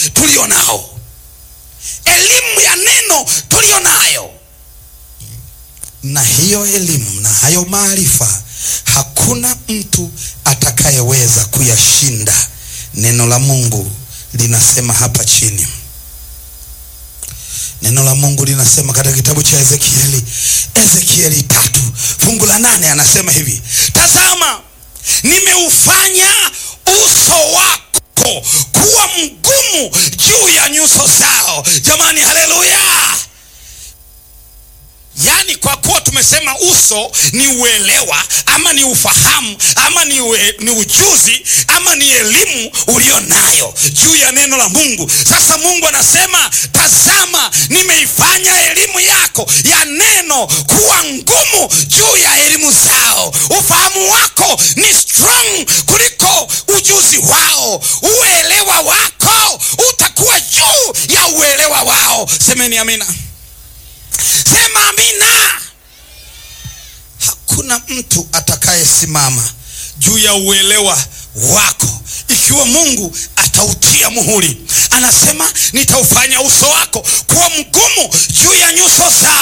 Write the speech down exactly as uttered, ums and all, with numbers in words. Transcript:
tulio nao, elimu ya neno tulio nayo. Na hiyo elimu na hayo maarifa hakuna mtu atakayeweza kuyashinda. Neno la Mungu linasema hapa chini, neno la Mungu linasema katika kitabu cha Ezekieli, Ezekieli tatu fungu la nane, anasema hivi: tazama, nimeufanya uso wako kuwa mgumu juu ya nyuso zao. Jamani, haleluya! Yani kwa kuwa tumesema uso ni uelewa ama ni ufahamu ama ni, ue, ni ujuzi ama ni elimu ulio nayo juu ya neno la Mungu. Sasa Mungu anasema, tazama, nimeifanya elimu yako ya neno kuwa ngumu juu ya elimu zao. Ufahamu wako ni strong kuliko ujuzi wao. Uelewa wako utakuwa juu ya uelewa wao. Semeni amina. Sema amina. Hakuna mtu atakayesimama juu ya uelewa wako ikiwa Mungu atautia muhuri. Anasema, nitaufanya uso wako kuwa mgumu juu ya nyuso zao.